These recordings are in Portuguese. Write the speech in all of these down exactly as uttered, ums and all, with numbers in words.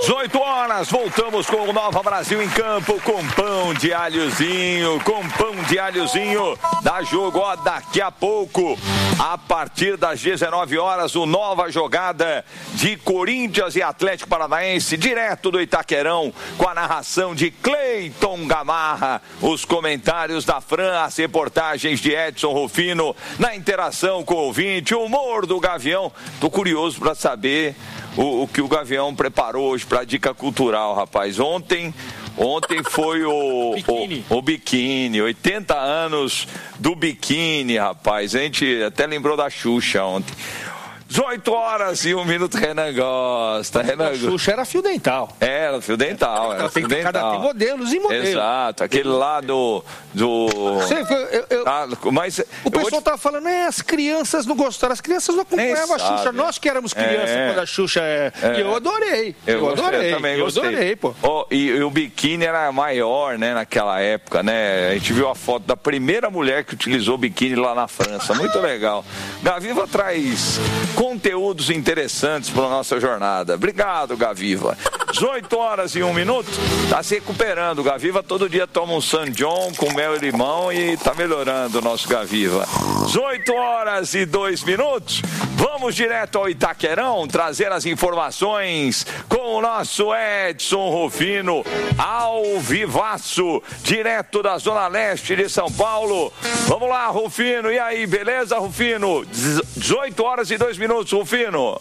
dezoito horas, voltamos com o Nova Brasil em campo, com pão de alhozinho, com pão de alhozinho, dá jogo, ó, daqui a pouco, a partir das dezenove horas, o Nova Jogada de Corinthians e Atlético Paranaense, direto do Itaquerão, com a narração de Cleiton Gamarra, os comentários da Fran, as reportagens de Edson Rufino, na interação com o ouvinte, o humor do Gavião. Tô curioso para saber o, o que o Gavião preparou hoje para a dica cultural, rapaz. Ontem, ontem foi o biquíni. O, o biquíni, oitenta anos do biquíni, rapaz. A gente até lembrou da Xuxa ontem. dezoito horas e um minuto, Renan gosta. Renan... A Xuxa era fio dental. Era fio dental. Era tem, fio dental. Cada, tem modelos e modelos. Exato, aquele lá do... do... Você, eu, eu, ah, mas o pessoal estava te... falando, é, as crianças não gostaram, as crianças não acompanhavam a Xuxa. Nós que éramos crianças é, quando a Xuxa é... é. E eu adorei. Eu, eu gostei, adorei. Eu também eu gostei. adorei, pô. Oh, e, e o biquíni era maior, né, naquela época, né? A gente viu a foto da primeira mulher que utilizou biquíni lá na França. Muito legal. Gaviva traz conteúdos interessantes para a nossa jornada. Obrigado, Gaviva. dezoito horas e um minuto, tá se recuperando. O Gaviva todo dia toma um San John com mel e limão e tá melhorando o nosso Gaviva. dezoito horas e dois minutos, vamos direto ao Itaquerão trazer as informações com o nosso Edson Rufino, ao vivaço, direto da Zona Leste de São Paulo. Vamos lá, Rufino. E aí, beleza, Rufino? dezoito horas e dois minutos, Rufino.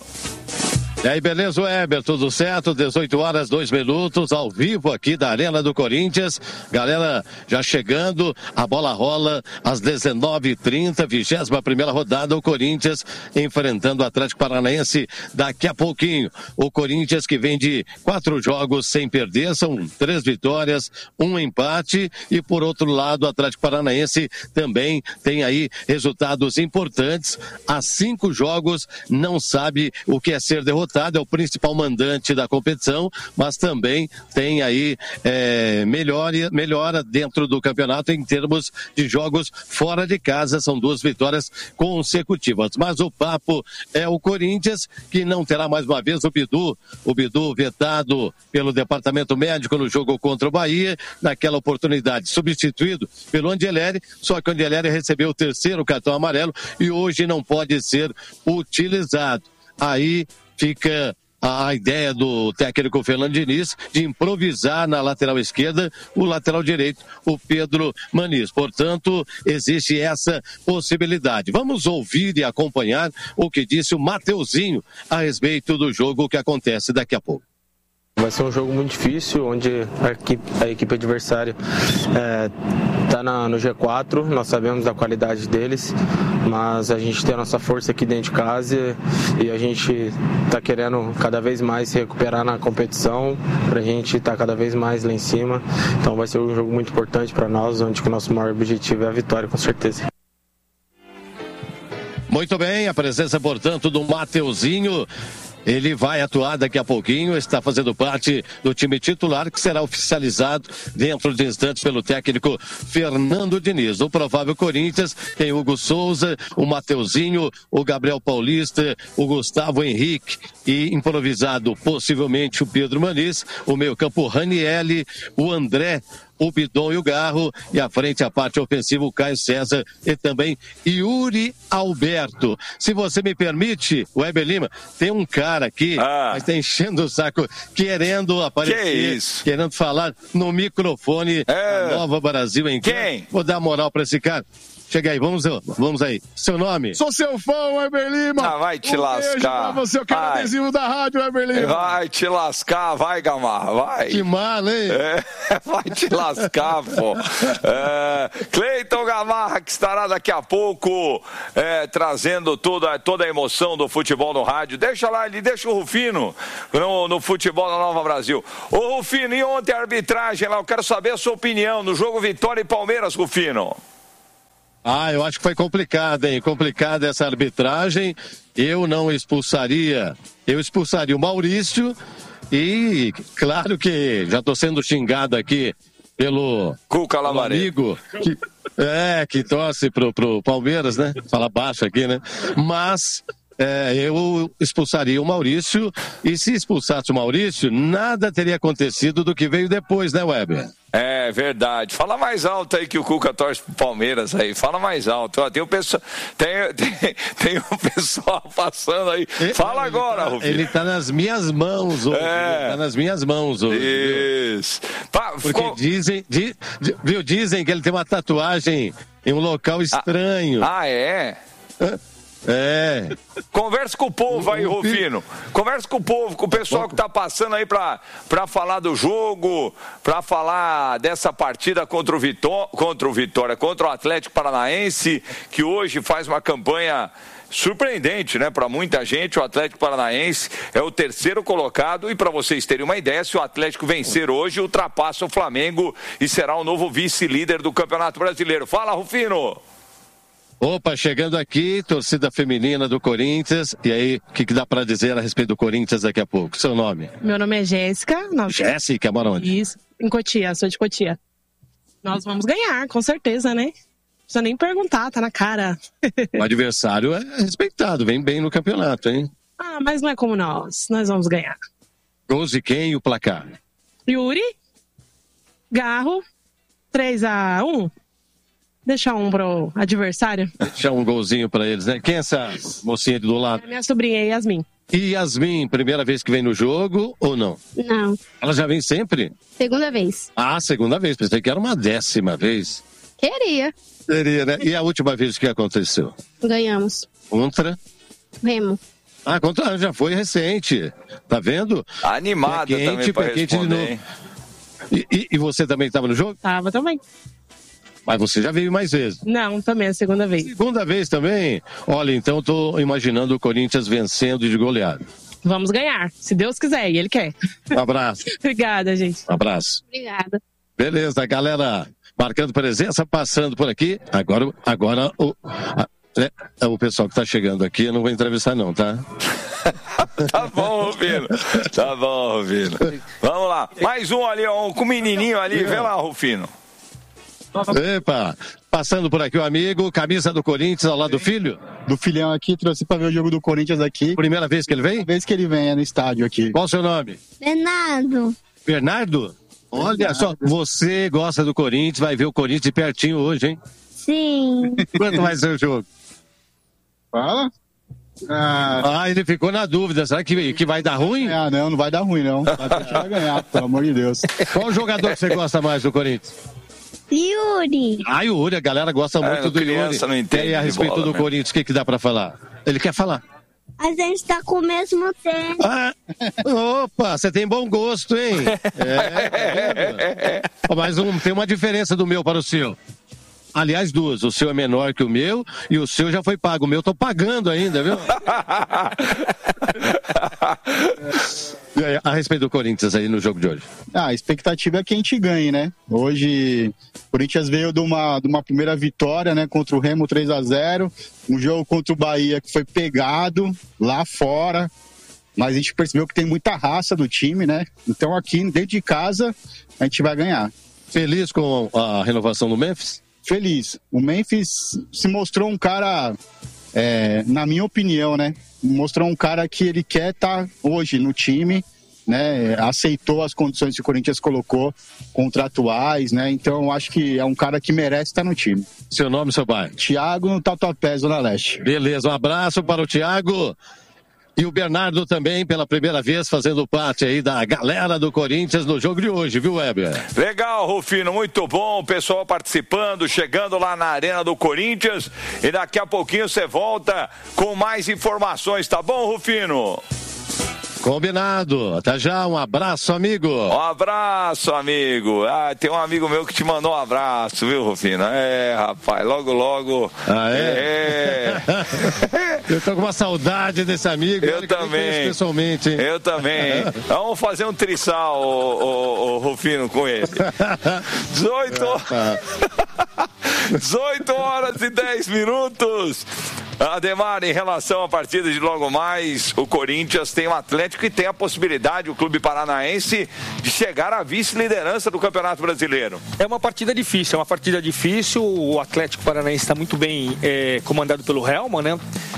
E aí, beleza, Weber? Tudo certo? dezoito horas, dois minutos, ao vivo aqui da Arena do Corinthians. Galera, já chegando, a bola rola às dezenove e trinta, vigésima primeira rodada, o Corinthians enfrentando o Atlético Paranaense daqui a pouquinho. O Corinthians que vem de quatro jogos sem perder, são três vitórias, um empate, e por outro lado, o Atlético Paranaense também tem aí resultados importantes. Há cinco jogos, não sabe o que é ser derrotado. É o principal mandante da competição, mas também tem aí é, melhora, melhora dentro do campeonato em termos de jogos fora de casa. São duas vitórias consecutivas. Mas o papo é o Corinthians, que não terá mais uma vez o Bidu, o Bidu vetado pelo departamento médico no jogo contra o Bahia, naquela oportunidade substituído pelo Angeleri, só que o Angeleri recebeu o terceiro cartão amarelo e hoje não pode ser utilizado. Aí fica a ideia do técnico Fernando Diniz de improvisar na lateral esquerda o lateral direito, o Pedro Maniz. Portanto, existe essa possibilidade. Vamos ouvir e acompanhar o que disse o Mateuzinho a respeito do jogo que acontece daqui a pouco. Vai ser um jogo muito difícil, onde a equipe, a equipe adversária está é, no G quatro, nós sabemos da qualidade deles, mas a gente tem a nossa força aqui dentro de casa e a gente está querendo cada vez mais se recuperar na competição, para a gente estar tá cada vez mais lá em cima. Então vai ser um jogo muito importante para nós, onde o nosso maior objetivo é a vitória, com certeza. Muito bem, a presença, portanto, do Mateuzinho. Ele vai atuar daqui a pouquinho, está fazendo parte do time titular, que será oficializado dentro de instantes pelo técnico Fernando Diniz. O provável Corinthians tem o Hugo Souza, o Mateuzinho, o Gabriel Paulista, o Gustavo Henrique e improvisado possivelmente o Pedro Maniz, o meio-campo Ranielli, o André, o Bidon e o Garro, e à frente a parte ofensiva o Caio César e também Yuri Alberto. Se você me permite, Weber Lima, tem um cara aqui, ah. mas tá enchendo o saco, querendo aparecer, que isso? Querendo falar no microfone é. da Nova Brasil em Quem? Vou dar moral pra esse cara. Chega aí, vamos, vamos aí. Seu nome? Sou seu fã, Weber Lima. Ah, vai te um lascar. Beijo pra você, eu quero adesivo da rádio, Weber Lima. Vai te lascar, vai, Gamarra, vai. Que mal, hein? É, vai te lascar, pô. É, Cleiton Gamarra, que estará daqui a pouco é, trazendo toda, toda a emoção do futebol no rádio. Deixa lá, ele deixa o Rufino no, no futebol da Nova Brasil. Ô, Rufino, e ontem a arbitragem lá? Eu quero saber a sua opinião no jogo Vitória e Palmeiras, Rufino. Ah, eu acho que foi complicado, hein? Complicada essa arbitragem. Eu não expulsaria. Eu expulsaria o Maurício e, claro que já estou sendo xingado aqui pelo, Cuca pelo amigo que, é, que torce pro, pro Palmeiras, né? Fala baixo aqui, né? Mas é, eu expulsaria o Maurício, e se expulsasse o Maurício, nada teria acontecido do que veio depois, né, Weber? É verdade. Fala mais alto aí que o Cuca torce pro Palmeiras aí. Fala mais alto. Ó, tem o pessoal, tem, tem, tem o pessoal passando aí. Fala ele agora, tá, Rufino. Ele tá nas minhas mãos hoje. É. Ele tá nas minhas mãos hoje. Isso. Pá, Porque ficou... dizem, di, di, viu, dizem que ele tem uma tatuagem em um local estranho. Ah, ah é? É. Conversa com o povo aí, Rufino. Conversa com o povo, com o pessoal que tá passando aí pra, pra falar do jogo, pra falar dessa partida contra o, Vitó- contra o Vitória, contra o Atlético Paranaense, que hoje faz uma campanha surpreendente, né, para muita gente. O Atlético Paranaense é o terceiro colocado e, para vocês terem uma ideia, se o Atlético vencer hoje, ultrapassa o Flamengo e será o novo vice-líder do Campeonato Brasileiro. Fala, Rufino! Opa, chegando aqui, torcida feminina do Corinthians. E aí, o que, que dá pra dizer a respeito do Corinthians daqui a pouco? Seu nome? Meu nome é Jéssica. Nós... Jéssica, mora onde? Isso, em Cotia, sou de Cotia. Nós vamos ganhar, com certeza, né? Não precisa nem perguntar, tá na cara. O adversário é respeitado, vem bem no campeonato, hein? Ah, mas não é como nós, nós vamos ganhar. Gols de quem e o placar? Yuri, Garro, três a um. Deixar um pro adversário. Deixar um golzinho pra eles, né? Quem é essa mocinha do lado? É a minha sobrinha, Yasmin. E Yasmin, primeira vez que vem no jogo ou não? Não. Ela já vem sempre? Segunda vez. Ah, segunda vez. Pensei que era uma décima vez. Queria. Queria, né? E a última vez que aconteceu? Ganhamos. Contra? Remo. Ah, contra já foi recente. Tá vendo? Animada é quente, também pra quente de novo. E, e, e você também estava no jogo? Tava também. Mas você já veio mais vezes? Não, também é a segunda vez. Segunda vez também? Olha, então eu tô imaginando o Corinthians vencendo de goleada. Vamos ganhar, se Deus quiser, e Ele quer. Um abraço. Obrigada, gente. Um abraço. Obrigada. Beleza, galera. Marcando presença, passando por aqui. Agora, agora o, a, é, o pessoal que tá chegando aqui, eu não vou entrevistar não, tá? Tá bom, Rufino. Tá bom, Rufino. Vamos lá. Mais um ali, ó, com o menininho ali. Vem lá, Rufino. Epa, passando por aqui o amigo, camisa do Corinthians ao lado do filho? Do filhão aqui, trouxe pra ver o jogo do Corinthians aqui. Primeira vez que ele vem? Primeira vez que ele vem, é no estádio aqui. Qual o seu nome? Bernardo. Bernardo? Olha Bernardo. Só, você gosta do Corinthians, vai ver o Corinthians de pertinho hoje, hein? Sim. Quanto vai ser o jogo? Fala. Ah, ah, ele ficou na dúvida, será que, que vai dar ruim? Ah, não, não vai dar ruim não, vai ganhar, pelo amor de Deus. Qual jogador que você gosta mais do Corinthians? Yuri. Ah, Yuri, a galera gosta é, muito do Yuri. Não entende e a respeito do mesmo. Corinthians, o que, que dá pra falar? Ele quer falar. A gente tá com o mesmo tempo. Ah, opa, você tem bom gosto, hein? É, é. Mas um, tem uma diferença do meu para o seu. Aliás, duas. O seu é menor que o meu e o seu já foi pago. O meu eu tô pagando ainda, viu? A respeito do Corinthians aí no jogo de hoje. Ah, a expectativa é que a gente ganhe, né? Hoje, o Corinthians veio de uma, de uma primeira vitória, né? Contra o Remo três a zero. Um jogo contra o Bahia que foi pegado lá fora. Mas a gente percebeu que tem muita raça do time, né? Então aqui, dentro de casa, a gente vai ganhar. Feliz com a renovação do Memphis? Feliz. O Memphis se mostrou um cara, é, na minha opinião, né? Mostrou um cara que ele quer estar hoje no time, né? Aceitou as condições que o Corinthians colocou, contratuais, né? Então eu acho que é um cara que merece estar no time. Seu nome, seu pai? Thiago, no Tatuapé, Zona Leste. Beleza, um abraço para o Thiago. E o Bernardo também, pela primeira vez, fazendo parte aí da galera do Corinthians no jogo de hoje, viu, Weber? Legal, Rufino, muito bom, o pessoal participando, chegando lá na Arena do Corinthians. E daqui a pouquinho você volta com mais informações, tá bom, Rufino? Combinado. Até já, um abraço, amigo. Um abraço, amigo. Ah, tem um amigo meu que te mandou um abraço, viu, Rufino? É, rapaz, logo, logo. Ah, é? é. Eu tô com uma saudade desse amigo. Eu também. Pessoalmente, hein? Eu também. Vamos fazer um trissal, o, o, o Rufino, com ele. dezoito dezoito horas e dez minutos. Ademar, em relação à partida de logo mais, o Corinthians tem o Atlético e tem a possibilidade, o Clube Paranaense, de chegar à vice-liderança do Campeonato Brasileiro. É uma partida difícil, é uma partida difícil. O Atlético Paranaense está muito bem é, comandado pelo Helman, né?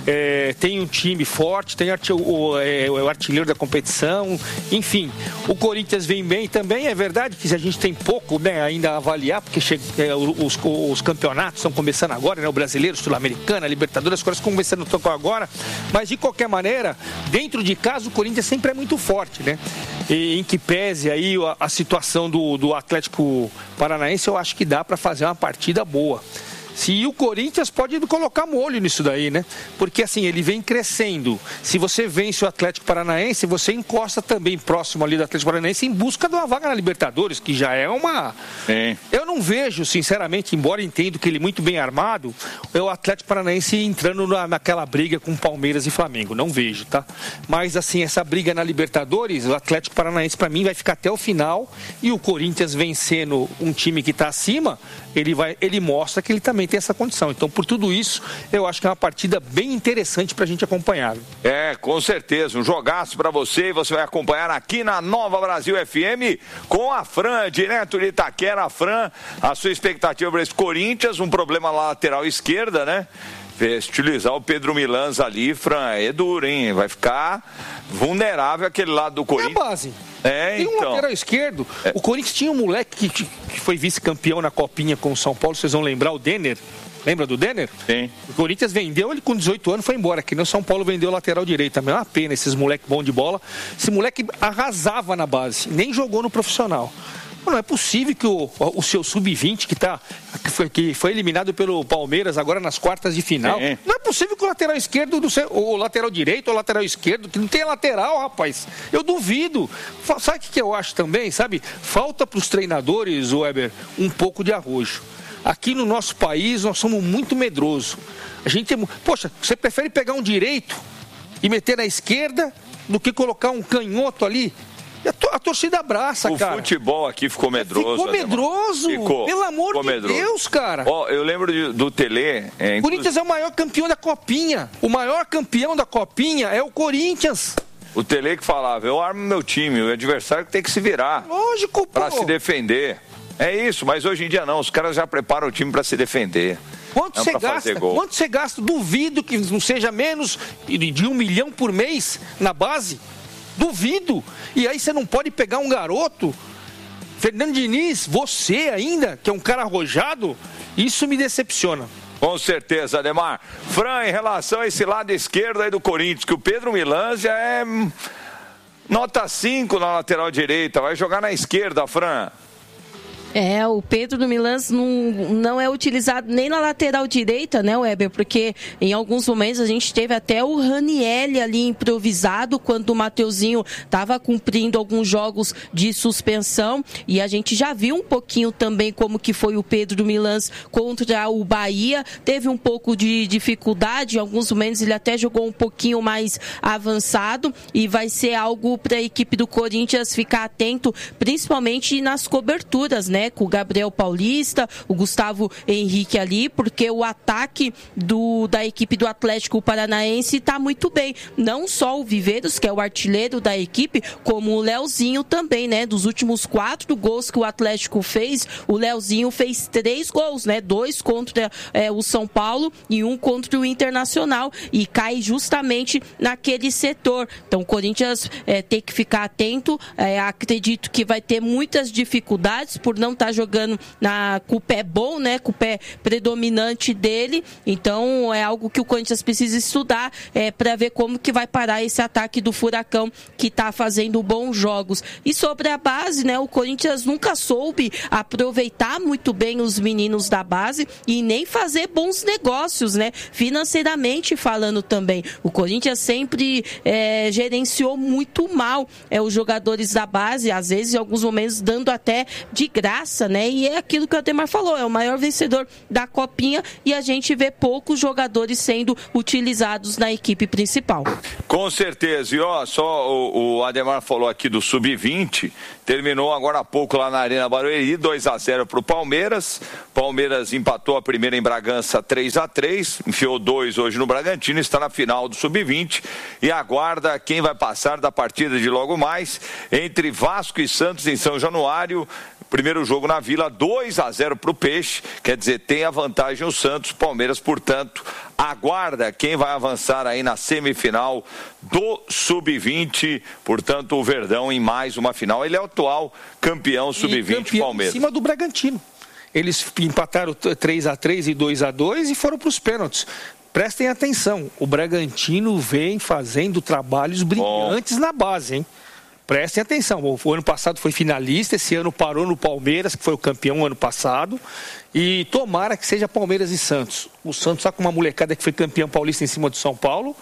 é, tem um time forte, tem o, o, é, o artilheiro da competição, enfim. O Corinthians vem bem também, é verdade que a gente tem pouco, né, ainda a avaliar, porque chega, é, os, os campeonatos estão começando agora, né, o Brasileiro, Sul-Americana, Libertadores, as coisas estão começando a tocar agora, mas de qualquer maneira, dentro de casa o Corinthians sempre é muito forte, né? E, em que pese aí a, a situação do, do Atlético Paranaense, eu acho que dá para fazer uma partida boa. Se o Corinthians pode colocar molho nisso daí, né? Porque assim, ele vem crescendo. Se você vence o Atlético Paranaense, você encosta também próximo ali do Atlético Paranaense em busca de uma vaga na Libertadores, que já é uma... Sim. Eu não vejo, sinceramente, embora entendo que ele é muito bem armado, o Atlético Paranaense entrando na, naquela briga com Palmeiras e Flamengo. Não vejo, tá? Mas assim, essa briga na Libertadores, o Atlético Paranaense para mim vai ficar até o final, e o Corinthians vencendo um time que está acima, ele, vai, ele mostra que ele também tem essa condição. Então, por tudo isso, eu acho que é uma partida bem interessante para a gente acompanhar. É, com certeza. Um jogaço para você e você vai acompanhar aqui na Nova Brasil F M com a Fran, direto de Itaquera. A Fran, a sua expectativa para esse Corinthians, um problema na lateral esquerda, né? Utilizar o Pedro Milans ali, Fran, é duro, hein? Vai ficar vulnerável aquele lado do Corinthians. É a base. É, tem um então. lateral esquerdo. É. O Corinthians tinha um moleque que, que foi vice-campeão na Copinha com o São Paulo, vocês vão lembrar, o Denner. Lembra do Denner? Sim. O Corinthians vendeu, ele com dezoito anos foi embora. Aqui no São Paulo vendeu o lateral direito. Também é uma pena, esses moleques bons de bola. Esse moleque arrasava na base, nem jogou no profissional. Não é possível que o, o seu sub vinte, que, tá, que, foi, que foi eliminado pelo Palmeiras agora nas quartas de final, é. Não é possível que o lateral esquerdo, do seu, o lateral direito ou o lateral esquerdo, que não tem lateral, rapaz. Eu duvido. Sabe o que eu acho também, sabe? Falta para os treinadores, Weber, um pouco de arrojo. Aqui no nosso país, nós somos muito medrosos. A gente é, poxa, você prefere pegar um direito e meter na esquerda do que colocar um canhoto ali? A, to, a torcida abraça, o cara. O futebol aqui ficou medroso. Ficou medroso. Ficou. Pelo amor ficou de medroso. Deus, cara. Ó, eu lembro de, do Tele. É, o Corinthians é o maior campeão da Copinha. O maior campeão da Copinha é o Corinthians. O Tele que falava, eu armo meu time, o adversário que tem que se virar. Lógico, pô. Pra se defender. É isso, mas hoje em dia não. Os caras já preparam o time pra se defender. Quanto você gasta? Quanto você gasta? Duvido que não seja menos de um milhão por mês na base. Duvido. E aí você não pode pegar um garoto, Fernando Diniz, você ainda, que é um cara arrojado, isso me decepciona. Com certeza, Ademar. Fran, em relação a esse lado esquerdo aí do Corinthians, que o Pedro Milans já é nota cinco na lateral direita, vai jogar na esquerda, Fran. É, o Pedro do Milans não, não é utilizado nem na lateral direita, né, Weber? Porque em alguns momentos a gente teve até o Ranieri ali improvisado quando o Mateuzinho estava cumprindo alguns jogos de suspensão, e a gente já viu um pouquinho também como que foi o Pedro do Milans contra o Bahia. Teve um pouco de dificuldade, em alguns momentos ele até jogou um pouquinho mais avançado, e vai ser algo para a equipe do Corinthians ficar atento, principalmente nas coberturas, né? Com o Gabriel Paulista, o Gustavo Henrique ali, porque o ataque do, da equipe do Atlético Paranaense está muito bem. Não só o Viveiros, que é o artilheiro da equipe, como o Leozinho também, né? Dos últimos quatro gols que o Atlético fez, o Leozinho fez três gols, né? Dois contra é, o São Paulo e um contra o Internacional, e cai justamente naquele setor. Então o Corinthians é, tem que ficar atento. É, acredito que vai ter muitas dificuldades por não tá jogando na, com o pé bom, né, com o pé predominante dele. Então é algo que o Corinthians precisa estudar é, para ver como que vai parar esse ataque do Furacão, que está fazendo bons jogos. E sobre a base, né, o Corinthians nunca soube aproveitar muito bem os meninos da base e nem fazer bons negócios, né, financeiramente falando também. O Corinthians sempre é, gerenciou muito mal é, os jogadores da base, às vezes em alguns momentos dando até de graça, né? E é aquilo que o Ademar falou, é o maior vencedor da Copinha, e a gente vê poucos jogadores sendo utilizados na equipe principal. Com certeza. E ó, só o, o Ademar falou aqui do sub vinte, terminou agora há pouco lá na Arena Barueri, dois a zero para o Palmeiras. Palmeiras empatou a primeira em Bragança três a três, enfiou dois hoje no Bragantino, está na final do sub vinte e aguarda quem vai passar da partida de logo mais entre Vasco e Santos em São Januário. Primeiro jogo jogo na Vila, dois a zero para o Peixe, quer dizer, tem a vantagem o Santos. Palmeiras, portanto, aguarda quem vai avançar aí na semifinal do sub vinte, portanto, o Verdão em mais uma final. Ele é o atual campeão sub vinte, Palmeiras. Em cima do Bragantino. Eles empataram três a três e dois a dois e foram para os pênaltis. Prestem atenção, o Bragantino vem fazendo trabalhos brilhantes Bom. na base, hein? Prestem atenção, o ano passado foi finalista, esse ano parou no Palmeiras, que foi o campeão ano passado, e tomara que seja Palmeiras e Santos. O Santos está com uma molecada que foi campeão paulista em cima do São Paulo,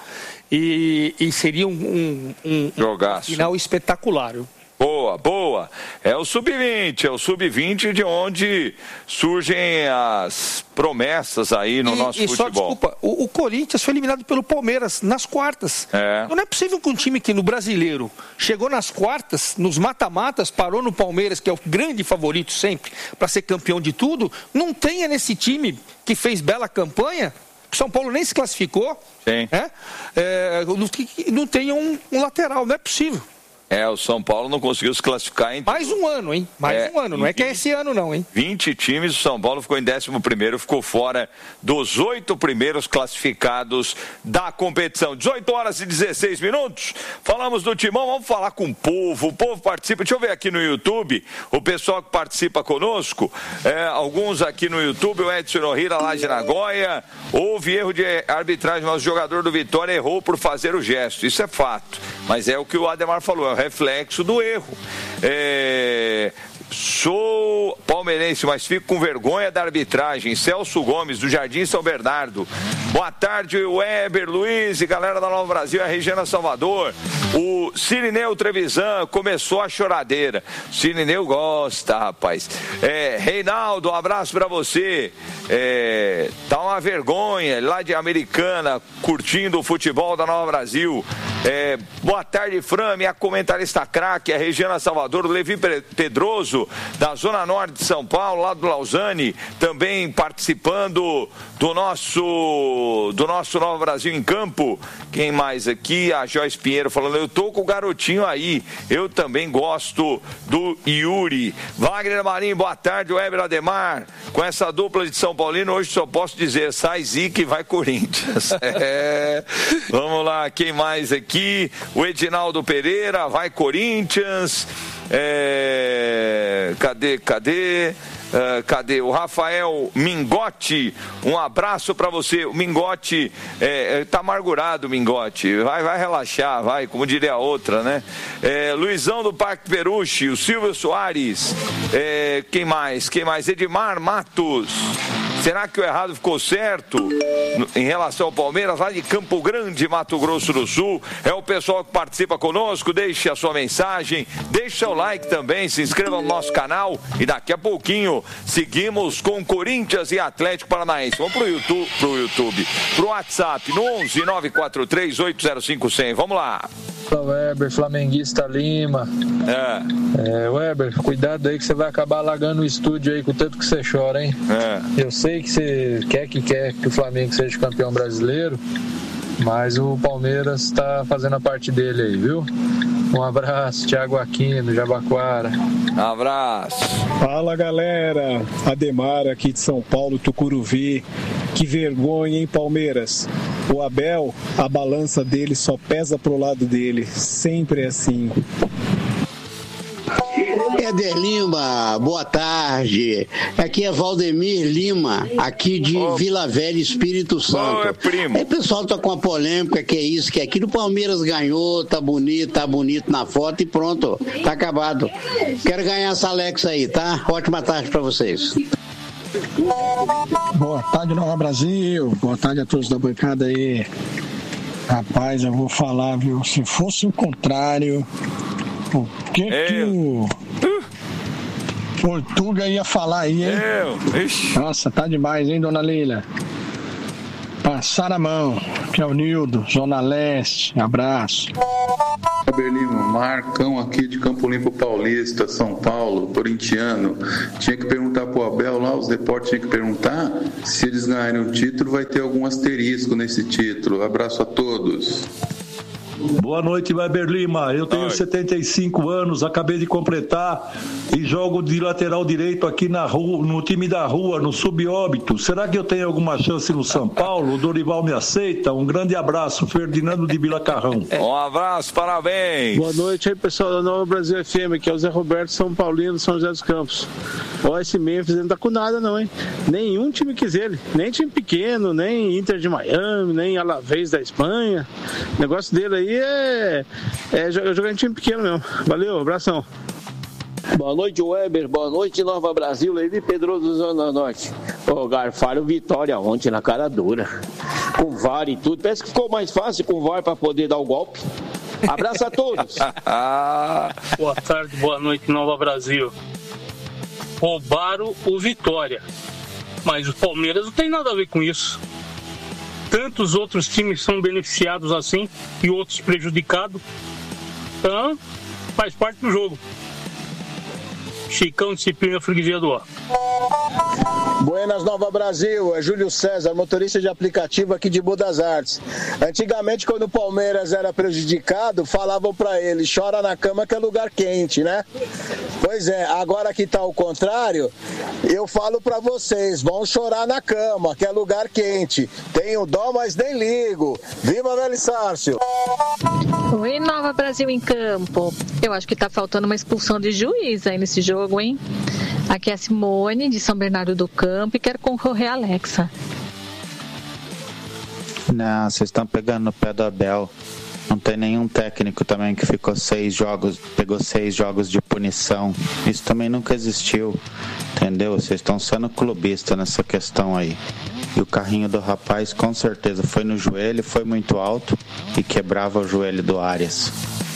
e, e seria um, um, um, um final espetacular. Boa, boa. É o sub vinte, é o sub vinte de onde surgem as promessas aí no e, nosso e futebol. Só, desculpa, o, o Corinthians foi eliminado pelo Palmeiras nas quartas. É. Não é possível que um time que no Brasileiro chegou nas quartas, nos mata-matas, parou no Palmeiras, que é o grande favorito sempre para ser campeão de tudo, não tenha nesse time que fez bela campanha, que São Paulo nem se classificou, Sim. É, é, não, não tenha um, um lateral, não é possível. É, o São Paulo não conseguiu se classificar em... Mais um ano, hein? Mais é, um ano, não é que é esse ano não, hein? vinte times, o São Paulo ficou em décimo primeiro, ficou fora dos oito primeiros classificados da competição. dezoito horas e dezesseis minutos, falamos do Timão, vamos falar com o povo, o povo participa, deixa eu ver aqui no YouTube, o pessoal que participa conosco, é, alguns aqui no YouTube, o Edson Ohira lá de Nagoya, houve erro de arbitragem, mas o jogador do Vitória errou por fazer o gesto, isso é fato, mas é o que o Ademar falou, é o reflexo do erro. É... Sou palmeirense, mas fico com vergonha da arbitragem. Celso Gomes, do Jardim São Bernardo. Boa tarde, Weber, Luiz e galera da Nova Brasil, a Regina Salvador. O Cirineu Trevisan começou a choradeira. Cirineu gosta, rapaz. É, Reinaldo, um abraço pra você. É, tá uma vergonha, lá de Americana, curtindo o futebol da Nova Brasil. É, boa tarde, Fran, minha comentarista craque, a Regina Salvador, o Levi Pedroso, da Zona Norte de São Paulo, lá do Lausanne, também participando do nosso do nosso Nova Brasil em Campo. Quem mais aqui? A Joyce Pinheiro falando, eu tô com o garotinho aí, eu também gosto do Yuri. Wagner Marinho, boa tarde, Weber Ademar, com essa dupla de São Paulino, hoje só posso dizer, sai Zica e vai Corinthians. É, vamos lá, quem mais aqui? O Edinaldo Pereira, vai Corinthians. É... Cadê, cadê? Uh, cadê? O Rafael Mingotti, um abraço pra você. O Mingotti é, tá amargurado, Mingotti. Vai, vai relaxar, vai, como diria a outra, né? É, Luizão do Parque Peruche, o Silvio Soares. É, quem mais? Quem mais? Edmar Matos. Será que o errado ficou certo em relação ao Palmeiras, lá de Campo Grande, Mato Grosso do Sul? É o pessoal que participa conosco, deixe a sua mensagem, deixe seu like também, se inscreva no nosso canal e daqui a pouquinho seguimos com Corinthians e Atlético Paranaense. Vamos pro YouTube, pro YouTube, pro WhatsApp, no onze nove quatro três oito zero cinco zero zero. Vamos lá. Weber, flamenguista Lima. É. é. Weber, cuidado aí que você vai acabar alagando o estúdio aí com o tanto que você chora, hein? É. Eu sei que você quer que quer que o Flamengo seja campeão brasileiro, mas o Palmeiras está fazendo a parte dele aí, viu? Um abraço, Thiago Aquino, Jabaquara. Abraço. Fala, galera. Ademar aqui de São Paulo, Tucuruvi. Que vergonha, hein, Palmeiras? O Abel, a balança dele só pesa pro lado dele. Sempre é assim. Éder Lima, boa tarde. Aqui é Valdemir Lima, aqui de oh. Vila Velha, Espírito Santo. Oh, primo. Aí o pessoal tá com a polêmica, que é isso, que é aquilo, o Palmeiras ganhou, tá bonito, tá bonito na foto e pronto, tá acabado. Quero ganhar essa Alexa aí, tá? Ótima tarde pra vocês. Boa tarde, Nova Brasil. Boa tarde a todos da bancada aí. Rapaz, eu vou falar, viu? Se fosse o contrário, o que eu... que o Portuga ia falar aí, hein? Eu. Nossa, tá demais, hein, dona Leila? Passar a mão, que é o Nildo, Zona Leste. Abraço. Berlima, Marcão aqui de Campo Limpo Paulista, São Paulo, corintiano. Tinha que perguntar pro Abel lá, os repórteres tinham que perguntar se eles ganharem o título, vai ter algum asterisco nesse título. Abraço a todos. Boa noite, Weber Lima. Eu tenho Oi. setenta e cinco anos, acabei de completar e jogo de lateral direito aqui na rua, no time da rua, no Subóbito. Será que eu tenho alguma chance no São Paulo? O Dorival me aceita? Um grande abraço, Ferdinando de Vila Carrão. Um abraço, parabéns. Boa noite aí, pessoal da Nova Brasil F M, que é o Zé Roberto, São Paulino, São José dos Campos. Ó, esse Memphis não tá com nada não, hein? Nenhum time quis ele, nem time pequeno, nem Inter de Miami, nem Alavés da Espanha. O negócio dele aí é, é jogar em time pequeno mesmo. Valeu, abração. Boa noite, Weber. Boa noite, Nova Brasil. Levi Pedroso do Zona Norte. Ô, garfaram vitória ontem na cara dura. Com V A R e tudo. Parece que ficou mais fácil com o V A R para poder dar o golpe. Abraço a todos. Boa tarde, boa noite, Nova Brasil. Roubaram o Vitória. Mas o Palmeiras não tem nada a ver com isso. Tantos outros times são beneficiados assim e outros prejudicados. Então, faz parte do jogo. Chicão, disciplina, freguesia do Ó. Buenas, Nova Brasil, é Júlio César, motorista de aplicativo aqui de Boa das Artes. Antigamente, quando o Palmeiras era prejudicado, falavam pra ele, chora na cama que é lugar quente, né? Pois é, agora que tá o contrário, eu falo pra vocês, vão chorar na cama, que é lugar quente. Tenho dó, mas nem ligo. Viva Velho Sárcio! Oi, Nova Brasil em campo. Eu acho que tá faltando uma expulsão de juiz aí nesse jogo, hein? Aqui é a Simone, de São Bernardo do Campo, e quero concorrer a Alexa. Não, vocês estão pegando no pé do Abel. Não tem nenhum técnico também que ficou seis jogos, pegou seis jogos de punição. Isso também nunca existiu, entendeu? Vocês estão sendo clubistas nessa questão aí. E o carrinho do rapaz com certeza foi no joelho, foi muito alto e quebrava o joelho do Arias.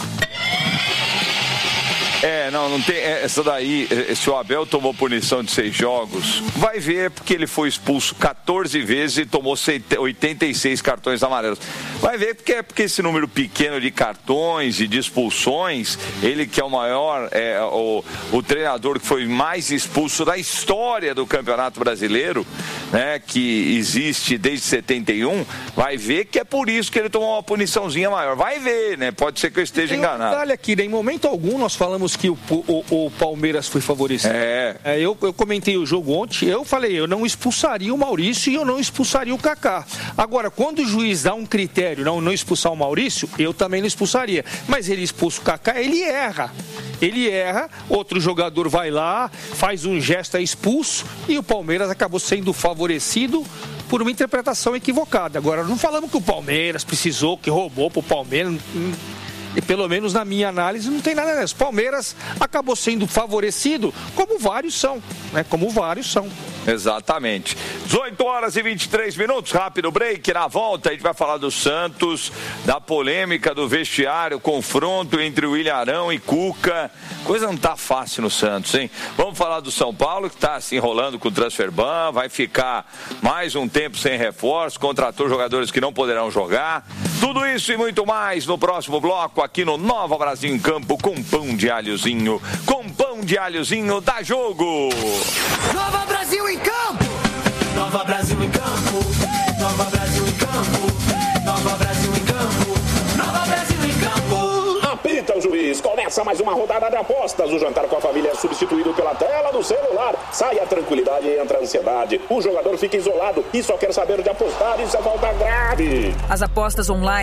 É, não, não tem. Essa daí, se o Abel tomou punição de seis jogos, vai ver porque ele foi expulso quatorze vezes e tomou oitenta e seis cartões amarelos. Vai ver porque é porque esse número pequeno de cartões e de expulsões, ele que é o maior, é, o, o treinador que foi mais expulso da história do Campeonato Brasileiro, né, que existe desde setenta e um, vai ver que é por isso que ele tomou uma puniçãozinha maior. Vai ver, né? Pode ser que eu esteja tem enganado. Um detalhe aqui, né? Em momento algum nós falamos que o, o, o Palmeiras foi favorecido. É. É, eu, eu comentei o jogo ontem, eu falei, eu não expulsaria o Maurício e eu não expulsaria o Kaká. Agora, quando o juiz dá um critério, não, não expulsar o Maurício, eu também não expulsaria. Mas ele expulsa o Kaká, ele erra. Ele erra, outro jogador vai lá, faz um gesto, é expulso, e o Palmeiras acabou sendo favorecido por uma interpretação equivocada. Agora, não falamos que o Palmeiras precisou, que roubou pro Palmeiras. E pelo menos na minha análise não tem nada disso. Palmeiras acabou sendo favorecido, como vários são, né? Como vários são. Exatamente. dezoito horas e vinte e três minutos, rápido break. Na volta a gente vai falar do Santos, da polêmica do vestiário, confronto entre o William Arão e Cuca. Coisa não tá fácil no Santos, hein? Vamos falar do São Paulo, que tá se enrolando com o transfer ban, vai ficar mais um tempo sem reforço, contratou jogadores que não poderão jogar. Tudo isso e muito mais no próximo bloco, aqui no Nova Brasil em Campo, com pão de alhozinho. Com pão de alhozinho, dá jogo! Nova Brasil em Campo! Nova Brasil em Campo! Nova Brasil em Campo! Nova Brasil em Campo! Nova Brasil em Campo! Apita o juiz, começa mais uma rodada de apostas. O jantar com a família é substituído pela tela do celular. Sai a tranquilidade e entra a ansiedade. O jogador fica isolado e só quer saber de apostar. Isso é falta grave. As apostas online